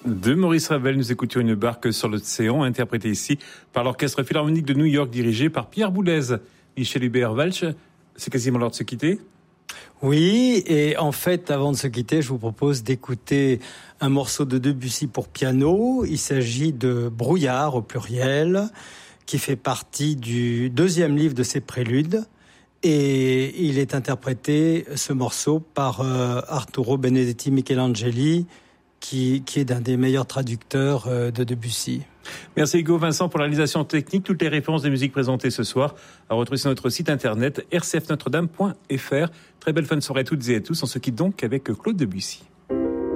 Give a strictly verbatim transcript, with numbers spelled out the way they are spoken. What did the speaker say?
De Maurice Ravel, nous écoutions Une barque sur l'océan, interprétée ici par l'Orchestre Philharmonique de New York, dirigé par Pierre Boulez. Michel Hubert-Walsh, c'est quasiment l'heure de se quitter. Oui, et en fait, avant de se quitter, je vous propose d'écouter un morceau de Debussy pour piano. Il s'agit de Brouillard, au pluriel, qui fait partie du deuxième livre de ses préludes. Et il est interprété, ce morceau, par euh, Arturo Benedetti Michelangeli, qui, qui est d'un des meilleurs traducteurs euh, de Debussy. Merci Hugo Vincent pour la réalisation technique. Toutes les références des musiques présentées ce soir à retrouver sur notre site internet r c f notre dame point f r. Très belle fin de soirée à toutes et à tous. On se quitte donc avec Claude Debussy.